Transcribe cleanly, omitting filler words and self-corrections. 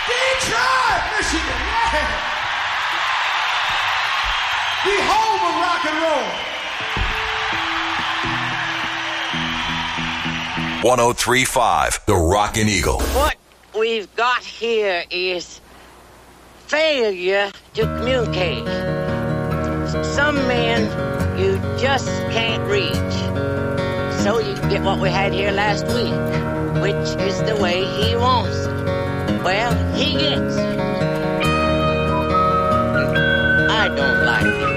Detroit, Michigan, yeah. The home of rock and roll. 103.5, The Rockin' Eagle. What we've got here is failure to communicate. Some men you just can't reach. So you get what we had here last week, which is the way he wants it. Well, he gets it. I don't like it.